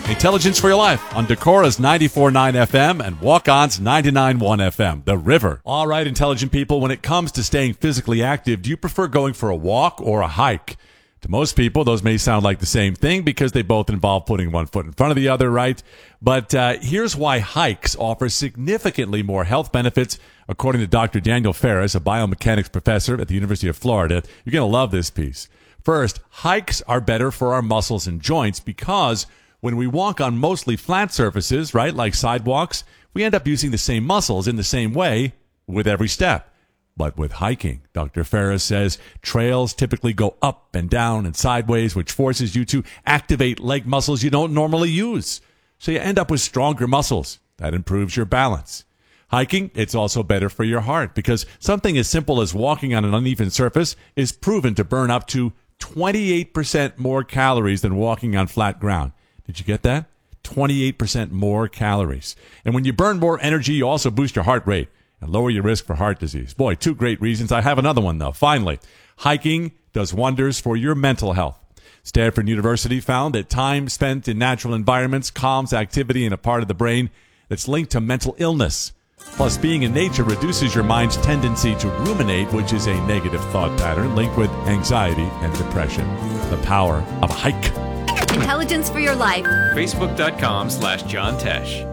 Intelligence for Your Life on Decora's 94.9 FM and Walk-On's 99.1 FM, The River. All right, intelligent people, when it comes to staying physically active, do you prefer going for a walk or a hike? To most people, those may sound like the same thing because they both involve putting one foot in front of the other, right? But here's why hikes offer significantly more health benefits, according to Dr. Daniel Ferris, a biomechanics professor at the University of Florida. You're going to love this piece. First, hikes are better for our muscles and joints because when we walk on mostly flat surfaces, right, like sidewalks, we end up using the same muscles in the same way with every step. But with hiking, Dr. Ferris says, trails typically go up and down and sideways, which forces you to activate leg muscles you don't normally use. So you end up with stronger muscles. That improves your balance. Hiking, it's also better for your heart because something as simple as walking on an uneven surface is proven to burn up to 28% more calories than walking on flat ground. Did you get that? 28% more calories. And when you burn more energy, you also boost your heart rate and lower your risk for heart disease. Boy, two great reasons. I have another one, though. Finally, hiking does wonders for your mental health. Stanford University found that time spent in natural environments calms activity in a part of the brain that's linked to mental illness. Plus, being in nature reduces your mind's tendency to ruminate, which is a negative thought pattern linked with anxiety and depression. The power of a hike. Intelligence for Your Life. Facebook.com/John Tesh.